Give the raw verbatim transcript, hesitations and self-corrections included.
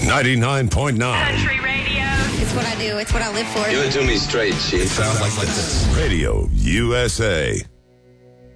ninety-nine point nine. Country radio. It's what I do. It's what I live for. Give it to me straight, Chief. Sounds like this. Radio U S A.